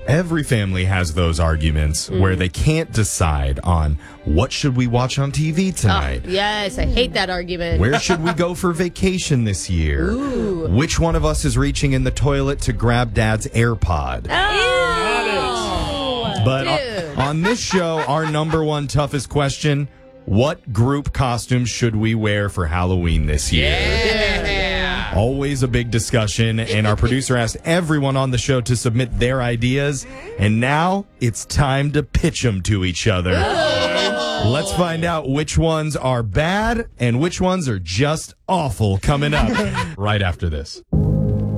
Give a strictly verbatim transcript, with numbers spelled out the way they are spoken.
Every family has those arguments mm. where they can't decide on what should we watch on T V tonight. Oh, yes, I hate that argument. Where should we go for vacation this year? Ooh. Which one of us is reaching in the toilet to grab Dad's AirPod? Oh, but on, on this show, our number one toughest question, what group costumes should we wear for Halloween this year? Yeah. Always a big discussion, and our producer asked everyone on the show to submit their ideas, and now it's time to pitch them to each other. Oh. Let's find out which ones are bad and which ones are just awful coming up right after this.